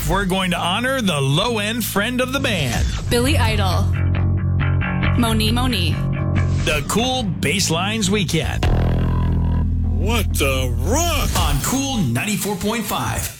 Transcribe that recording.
we're going to honor the low-end friend of the band. Billy Idol. Moni. The Cool Basslines Weekend. What the rock? On Cool 94.5.